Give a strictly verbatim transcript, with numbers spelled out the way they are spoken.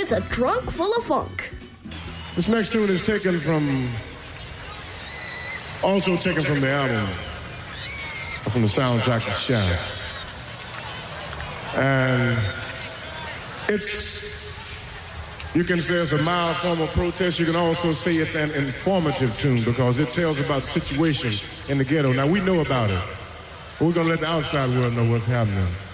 It's a trunk full of funk. This next tune is taken from, also taken from the album, from the soundtrack of Shaft. And it's, you can say it's a mild form of protest. You can also say it's an informative tune because it tells about the situation in the ghetto. Now, we know about it, but we're going to let the outside world know what's happening.